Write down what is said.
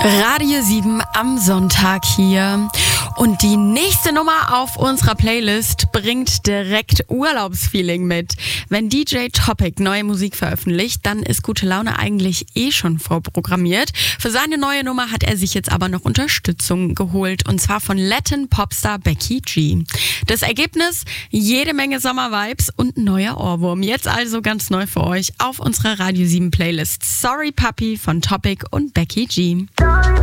Radio 7 am Sonntag hier. Und die nächste Nummer auf unserer Playlist bringt direkt Urlaubsfeeling mit. Wenn DJ Topic neue Musik veröffentlicht, dann ist gute Laune eigentlich schon vorprogrammiert. Für seine neue Nummer hat er sich jetzt aber noch Unterstützung geholt, und zwar von Latin-Popstar Becky G. Das Ergebnis? Jede Menge Sommer-Vibes und ein neuer Ohrwurm. Jetzt also ganz neu für euch auf unserer Radio 7 Playlist. Sorry Puppy von Topic und Becky G.